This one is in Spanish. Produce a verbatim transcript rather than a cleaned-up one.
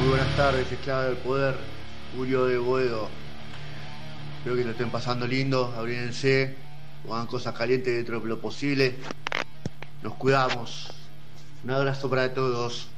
Muy buenas tardes, esclava del poder, Julio de Boedo. Espero que lo estén pasando lindo, abríense, hagan cosas calientes dentro de lo posible. Nos cuidamos. Un abrazo para todos.